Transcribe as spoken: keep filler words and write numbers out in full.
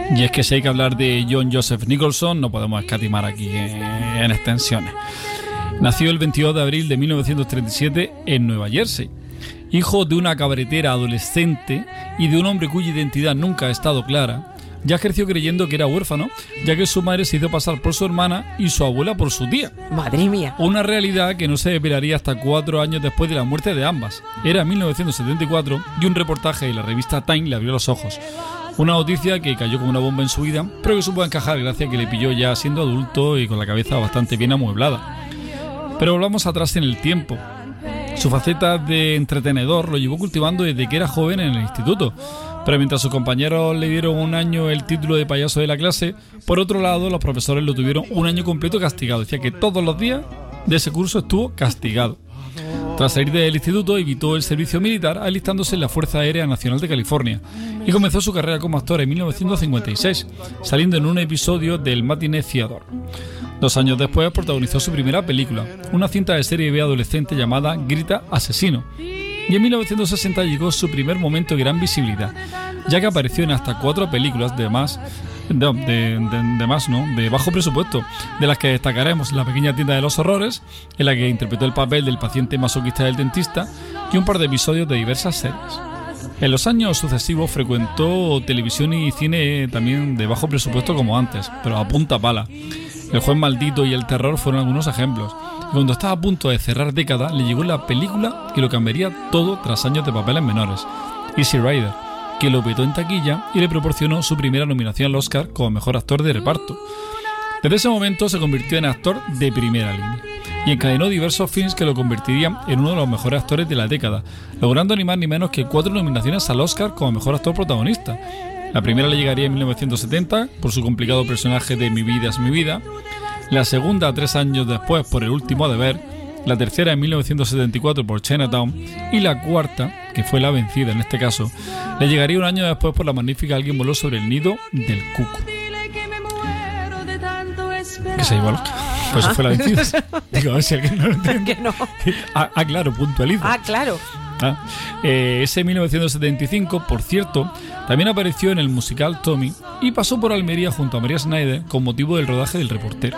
Y es que si hay que hablar de John Joseph Nicholson, no podemos escatimar aquí en extensiones. Nació el veintidós de abril de mil novecientos treinta y siete en Nueva Jersey. Hijo de una cabaretera adolescente y de un hombre cuya identidad nunca ha estado clara, ya creció creyendo que era huérfano, ya que su madre se hizo pasar por su hermana y su abuela por su tía. ¡Madre mía! Una realidad que no se revelaría hasta cuatro años después de la muerte de ambas. Era mil novecientos setenta y cuatro y un reportaje de la revista Time le abrió los ojos. Una noticia que cayó como una bomba en su vida, pero que supo encajar gracias a que le pilló ya siendo adulto y con la cabeza bastante bien amueblada. Pero volvamos atrás en el tiempo. Su faceta de entretenedor lo llevó cultivando desde que era joven en el instituto. Pero mientras sus compañeros le dieron un año el título de payaso de la clase, por otro lado los profesores lo tuvieron un año completo castigado. Decía que todos los días de ese curso estuvo castigado. Tras salir del instituto evitó el servicio militar alistándose en la Fuerza Aérea Nacional de California y comenzó su carrera como actor en mil novecientos cincuenta y seis, saliendo en un episodio del Matinee Theater. Dos años después protagonizó su primera película, una cinta de serie B adolescente llamada Grita Asesino. Y en mil novecientos sesenta llegó su primer momento de gran visibilidad, ya que apareció en hasta cuatro películas de más, de, de, de, de más, ¿no? de bajo presupuesto, de las que destacaremos La pequeña tienda de los horrores, en la que interpretó el papel del paciente masoquista del dentista, y un par de episodios de diversas series. En los años sucesivos frecuentó televisión y cine también de bajo presupuesto como antes, pero a punta pala. El juez maldito y El terror fueron algunos ejemplos. Y cuando estaba a punto de cerrar década, le llegó la película que lo cambiaría todo tras años de papeles menores, Easy Rider, que lo petó en taquilla y le proporcionó su primera nominación al Oscar como mejor actor de reparto. Desde ese momento se convirtió en actor de primera línea y encadenó diversos films que lo convertirían en uno de los mejores actores de la década, logrando ni más ni menos que cuatro nominaciones al Oscar como mejor actor protagonista. La primera le llegaría en mil novecientos setenta por su complicado personaje de Mi vida es mi vida, la segunda tres años después por El último deber, la tercera en mil novecientos setenta y cuatro por Chinatown y la cuarta, que fue La vencida en este caso, le llegaría un año después por la magnífica Alguien voló sobre el nido del cuco. Que se igual. Pues eso fue La vencida. Digo, a ver si alguien no lo entiende. Que no. Ah, ah, claro, puntualiza. Ah, claro. Ah, eh, ese mil novecientos setenta y cinco, por cierto, también apareció en el musical Tommy y pasó por Almería junto a María Schneider con motivo del rodaje del reportero.